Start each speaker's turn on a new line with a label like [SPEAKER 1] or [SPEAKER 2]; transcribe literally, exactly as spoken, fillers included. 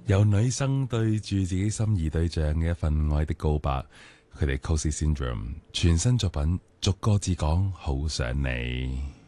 [SPEAKER 1] 由女生對住自己心儀對象嘅一份愛的告白，佢哋 Cozy Syndrome 全新作品逐個字講好想你。